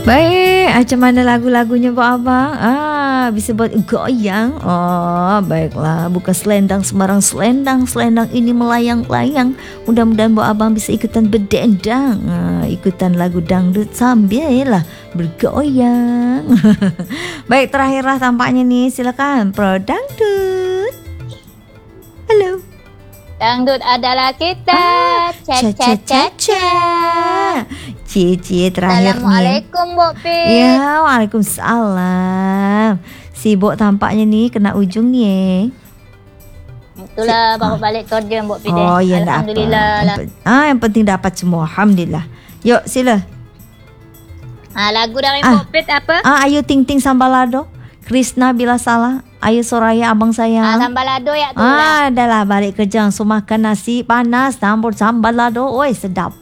Baik, macam mana lagu-lagunya Pak Abang? Bisa buat goyang. Oh, baiklah. Bukan selendang sembarang selendang. Selendang ini melayang-layang. Mudah-mudahan Pak Abang bisa ikutan berdendang. Ikutan lagu dangdut sambil lah bergoyang. Baik, terakhirlah tampaknya nih. Silakan Pro Dangdut. Halo. Dangdut adalah kita. Cha-cha-cha-cha. Cie terakhirnya. Assalamualaikum Mbok Pit. Ya, waalaikumsalam. Sibuk tampaknya nih kena ujung nih. Itulah bawa balik kerja Mbok Pit. Oh ya, alhamdulillah lah. Yang penting dapat semua. Alhamdulillah. Yuk sila. Lagu dari Mbok Pit apa? Ayo Ting Ting Sambalado. Krishna bila salah. Ayo Soraya abang sayang. Sambalado ya tu lah. Dah lah balik kerja langsung makan nasi panas campur sambalado. Oi sedap.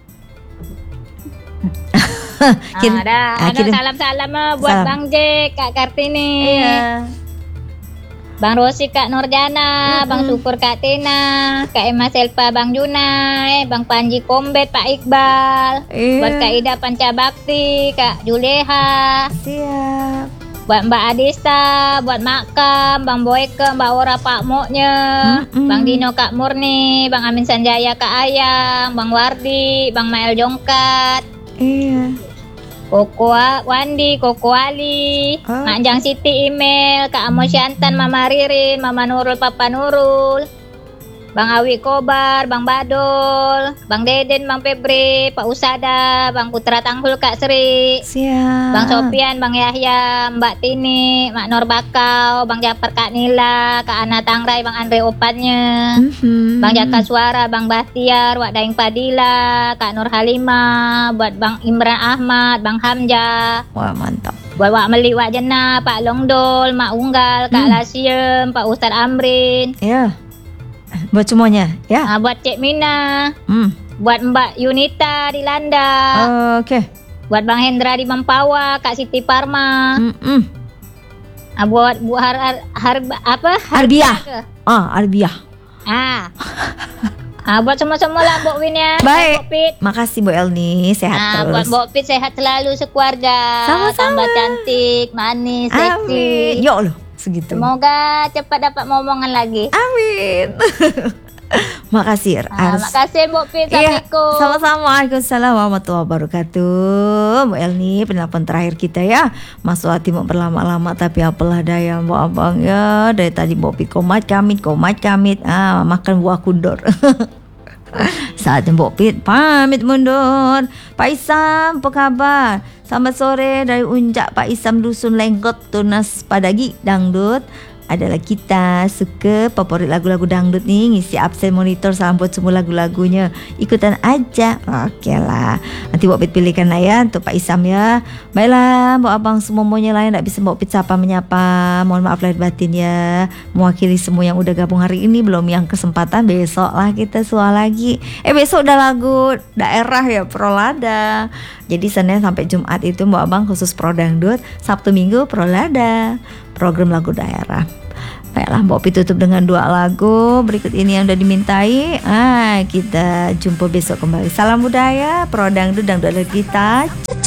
Salam-salam buat Bang Jack, Kak Kartini, Bang Rosi, Kak Nurjana, Bang Syukur, Kak Tina, Kak Emma Selva, Bang Junai, Bang Panji Kombet, Pak Iqbal, buat Kak Ida Pancabakti, Kak Juleha, siap, buat Mbak Adisa, buat Mak Kam, Bang Boyke, Mbak Ora, Pak Moknya, Bang Dino, Kak Murni, Bang Amin Sanjaya, Kak Ayang, Bang Wardi, Bang Mael Jongkat. Koko Wandi, Koko Ali, Mak Jang Siti Email, Kak Amo Syantan, Mama Ririn, Mama Nurul, Papa Nurul, Bang Awi Kobar, Bang Badol, Bang Deden, Bang Febri, Pak Usada, Bang Putra Tanggul, Kak Sri, siap, Bang Sopian, Bang Yahya, Mbak Tini, Mak Nur Bakau, Bang Japar, Kak Nila, Kak Ana Tangrai, Bang Andre Opannya, Bang Jaka Suara, Bang Bahtiar, Wak Daeng Padila, Kak Nur Halimah, buat Bang Imran Ahmad, Bang Hamzah. Wah mantap. Buat Wak Meli, Wak Jena, Pak Longdol, Mak Unggal, Kak Lasiem, Pak Ustadz Amrin. Ya. Buat semuanya, ya. Buat Cik Mina. Buat Mbak Yunita di Landa. Oke. Buat Bang Hendra di Mempawah, Kak Siti Parma. Buat Bu Harbiah. Harbiah. Buat semua-semua lah Mbok Win ya. Baik. Makasih Bu Elni, sehat terus. Buat Mbok Pit sehat selalu sekeluarga. Sama-sama. Tambah cantik, manis, seksi. Ya Allah, segitu. Semoga cepat dapat momongan lagi. Amin. Makasih. Makasih Mbok Pit. Assalamualaikum. Sama-sama. Waalaikumsalam warahmatullahi wabarakatuh. Bu Elni, penelpon terakhir kita ya. Mas Wati mau berlama-lama tapi apalah daya Mbok Abang ya. Dari tadi Mbok Pit komat kamit. Makan buah kundor. Saatnya Mbok Pit pamit mundur. Pak Isam, apa kabar? Selamat sore dari Unjak Pak Isam Dusun Lengkot Tunas Padagi Dangdut. Adalah kita suka favorit lagu-lagu dangdut nih, ngisi absen monitor, salam buat semua lagu-lagunya, ikutan aja. Oke lah, nanti Mbok Pit pilihkan lah ya untuk Pak Isam ya. Baiklah Mbok Abang semuanya lain tak bisa Mbok Pit sapa menyapa, mohon maaf lahir batin ya. Mewakili semua yang udah gabung hari ini, belum yang kesempatan besok lah kita suara lagi. Besok udah lagu daerah ya, Prolada. Jadi Senin sampai Jumat itu Mbok Abang khusus Pro Dangdut, Sabtu Minggu Prolada, program lagu daerah. Baiklah Mbok Pit tutup dengan 2 lagu berikut ini yang udah dimintai. Kita jumpa besok kembali. Salam budaya, Pro Dangdut, Dangdut adalah kita.